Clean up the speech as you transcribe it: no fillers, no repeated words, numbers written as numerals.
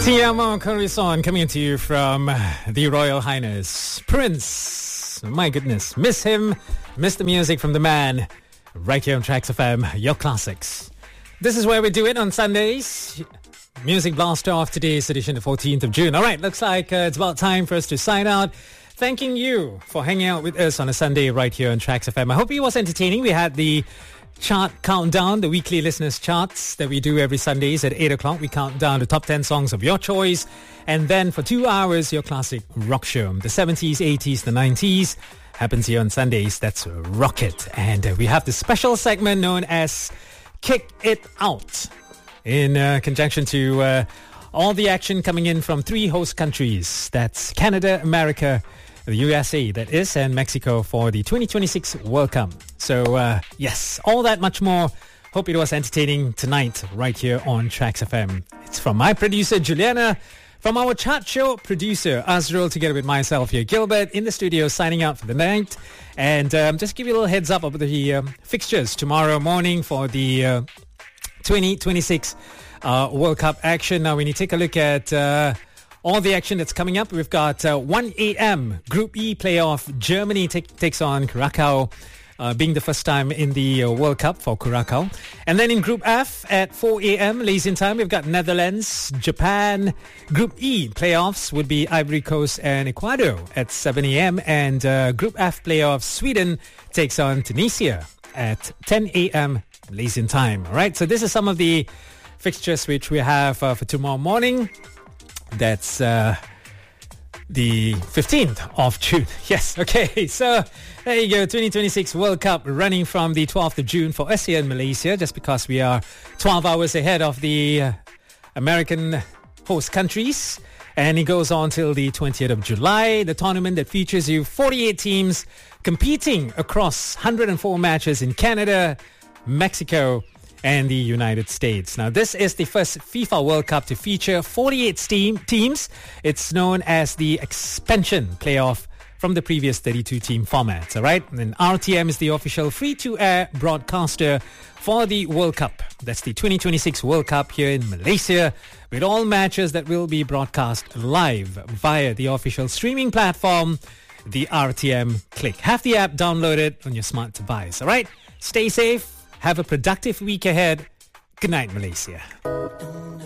Tiamo Corison coming to you from the Royal Highness Prince. My goodness, miss him, miss the music from the man. Right here on Tracks FM, your classics. This is where we do it on Sundays. Music Blaster off today's edition, the 14th of June. All right, looks like it's about time for us to sign out. Thanking you for hanging out with us on a Sunday right here on Tracks FM. I hope it was entertaining. We had the chart countdown, the weekly listeners charts that we do every Sundays at 8 o'clock. We count down the top 10 songs of your choice. And then for 2 hours, your classic rock show. The 70s, 80s, the 90s happens here on Sundays. That's Rocket. And we have this special segment known as Kick It Out in conjunction to all the action coming in from 3 host countries. That's Canada, America, the USA, that is, and Mexico for the 2026 World Cup. So, yes, all that much more. Hope it was entertaining tonight right here on Tracks FM. It's from my producer, Juliana, from our chart show producer, Azrul, together with myself here, Gilbert, in the studio, signing out for the night. And just give you a little heads up of the fixtures tomorrow morning for the 2026 World Cup action. Now, when you take a look at all the action that's coming up, we've got 1 a.m. Group E playoff. Germany takes on Curacao, being the first time in the World Cup for Curacao. And then in Group F at 4 a.m. Lazy time, we've got Netherlands, Japan. Group E playoffs would be Ivory Coast and Ecuador at 7 a.m. And Group F playoffs, Sweden takes on Tunisia at 10 a.m. Lazy time. All right, so this is some of the fixtures which we have for tomorrow morning. That's the 15th of June. Yes, okay. So there you go. 2026 World Cup running from the 12th of June for us here in Malaysia, just because we are 12 hours ahead of the American host countries. And it goes on till the 20th of July. The tournament that features 48 teams competing across 104 matches in Canada, Mexico, and the United States. Now, this is the first FIFA World Cup to feature 48 teams. It's known as the expansion playoff from the previous 32-team format. All right, and RTM is the official free-to-air broadcaster for the World Cup. That's the 2026 World Cup here in Malaysia, with all matches that will be broadcast live via the official streaming platform, the RTM Click. Have the app downloaded on your smart device. All right, stay safe. Have a productive week ahead. Good night, Malaysia.